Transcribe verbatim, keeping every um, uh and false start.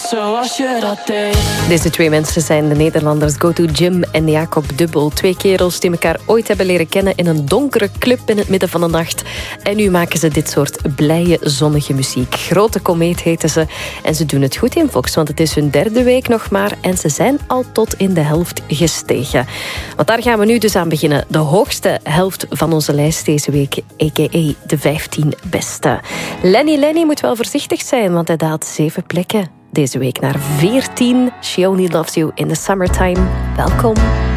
zoals je dat deed. Deze twee mensen zijn de Nederlanders Go To Jim en Jacob Dubbel. Twee kerels die elkaar ooit hebben leren kennen in een donkere club in het midden van de nacht. En nu maken ze dit soort blije, zonnige muziek. Grote Komeet heten ze. En ze doen het goed in Vox, want het is hun derde week nog maar. En ze zijn al tot in de helft gestegen. Want daar gaan we nu dus aan beginnen. De hoogste helft van onze lijst deze week, a k a de vijftien beste. Lenny Lenny moet wel voorzichtig zijn, want hij daalt zeven plekken. Deze week naar veertien. She Only Loves You in the Summertime. Welkom.